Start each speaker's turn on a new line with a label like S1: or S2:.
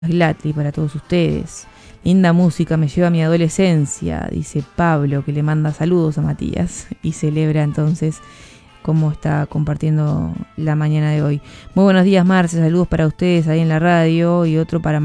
S1: Glatly para todos ustedes. Linda música, me lleva a mi adolescencia, dice Pablo, que le manda saludos a Matías y celebra entonces cómo está compartiendo la mañana de hoy. Muy buenos días, Marce, saludos para ustedes ahí en la radio y otro para